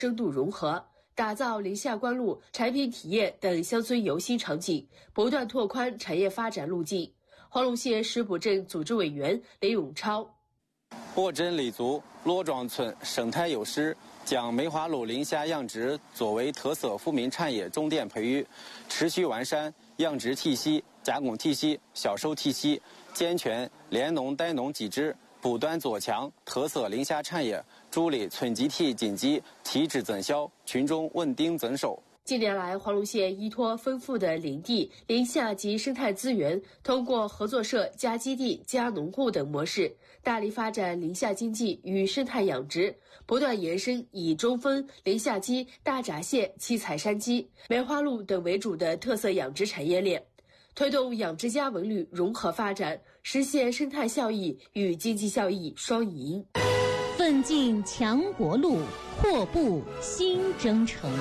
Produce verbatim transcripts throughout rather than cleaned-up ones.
深度融合，打造宁夏关路产品体验等乡村游新场景，不断拓宽产业发展路径。黄龙县石浦镇组织委员李永超， 沃镇里族骆庄村生态优势将梅花鹿磷虾养殖作为特色富民产业重点培育，持续完善养殖体系、加工体系、销售体系，健全联农带农机制，不断做强特色磷虾产业，助力村集体经济提质增效，群众稳定增收。 近年来，黄龙县依托丰富的林地、林下及生态资源，通过合作社加基地加农户等模式，大力发展林下经济与生态养殖，不断延伸以中峰、林下鸡、大闸蟹、七彩山鸡、梅花鹿等为主的特色养殖产业链，推动养殖加文旅融合发展，实现生态效益与经济效益双赢。 奋进强国路，阔步新征程。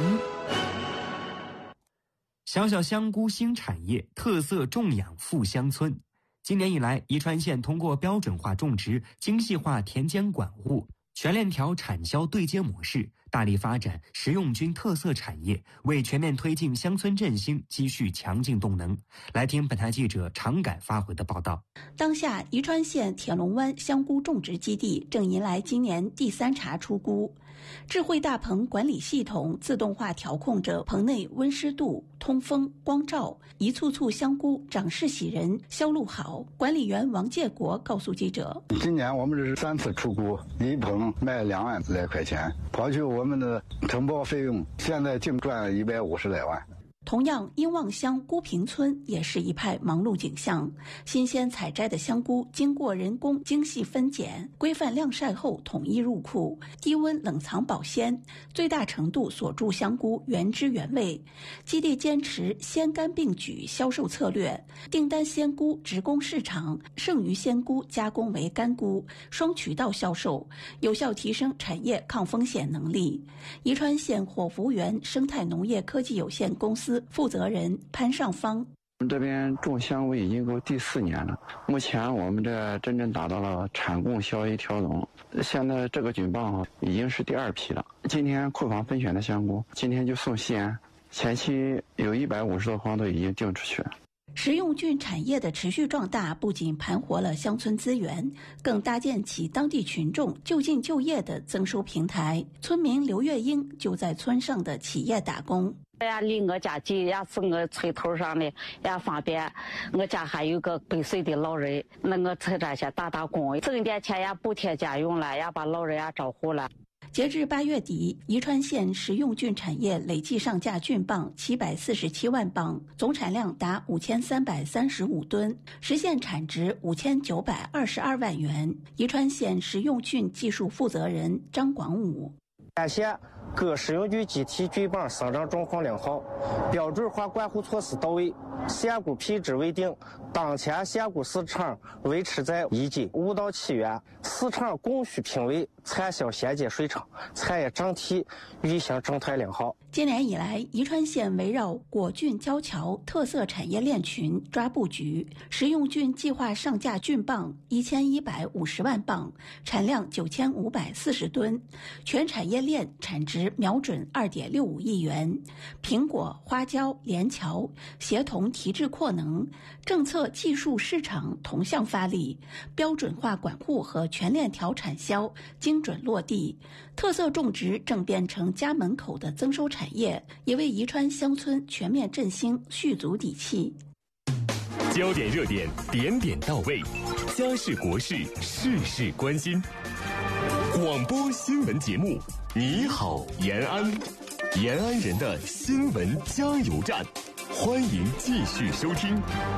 小小香菇新产业，特色种养富乡村。今年以来，宜川县通过标准化种植、精细化田间管护、全链条产销对接模式，大力发展食用菌特色产业，为全面推进乡村振兴积蓄强劲动能。来听本台记者常改发回的报道。 当下，宜川县铁龙湾香菇种植基地正迎来今年第三茬出菇。智慧大棚管理系统自动化调控着棚内温湿度、通风、光照，一簇簇香菇长势喜人，销路好。管理员王建国告诉记者：“ 今年我们这是三次出菇，一棚卖两万来块钱，刨去我们的承包费用，现在净赚了一百五十来万。” 同样，殷望乡菇坪村也是一派忙碌景象。新鲜采摘的香菇经过人工精细分拣、规范晾晒后统一入库，低温冷藏保鲜，最大程度锁住香菇原汁原味。基地坚持鲜干并举销售策略，订单鲜菇直供市场，剩余鲜菇加工为干菇，双渠道销售，有效提升产业抗风险能力。宜川县火福园生态农业科技有限公司负责人潘尚芳： 我们这边种香菇已经够第四年了，目前我们这真正达到了产供销一条龙。现在这个菌棒已经是第二批了。今天库房分选的香菇，今天就送西安，前期有一百五十多筐都已经订出去了。 食用菌产业的持续壮大，不仅盘活了乡村资源，更搭建起当地群众就近就业的增收平台。村民刘月英就在村上的企业打工。 呀，离我家近呀，是我村头上的呀，方便。我家还有个百岁的老人，那我在这些打打工，挣点钱呀，补贴家用了呀，把老人呀照顾了。 截至八月底，宜川县食用菌产业累计上架菌棒七百四十七万磅，总产量达五千三百三十五吨，实现产值五千九百二十二万元。宜川县食用菌技术负责人张广武： 感谢各食用菌集体菌棒生长状况良好，标准化管护措施到位，鲜菇品质稳定。当前鲜菇市场维持在一斤五到七元，市场供需平稳，产销衔接顺畅，产业整体运行状态良好。 今年以来，宜川县围绕果菌交桥特色产业链群抓布局，食用菌计划上架菌棒一千一百五十万磅，产量九千五百四十吨，全产业链产值瞄准二点六五亿元。苹果、花椒、连桥协同提质扩能，政策技术市场同向发力，标准化管护和全链条产销精准落地，特色种植正变成家门口的增收产业，也为宜川乡村全面振兴蓄足底气。 焦点热点点点到位，家事国事事事关心。广播新闻节目，你好延安，延安人的新闻加油站，欢迎继续收听。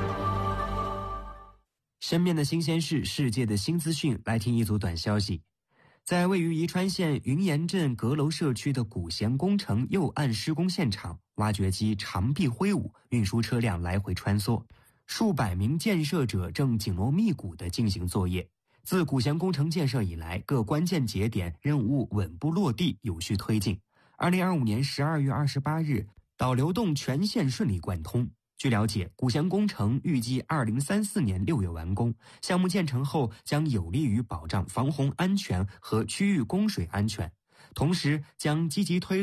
身边的新鲜事，世界的新资讯，来听一组短消息。在位于宜川县云岩镇阁楼社区的古贤工程右岸施工现场，挖掘机长臂挥舞，运输车辆来回穿梭，数百名建设者正紧锣密鼓地进行作业。自古贤工程建设以来，各关键节点任务稳步落地，有序推进。二零二五年十二月二十八日，导流洞全线顺利贯通。据了解，古贤工程预计二零三四年六月完工，项目建成后将有利于保障防洪安全和区域供水安全。 同时将积极推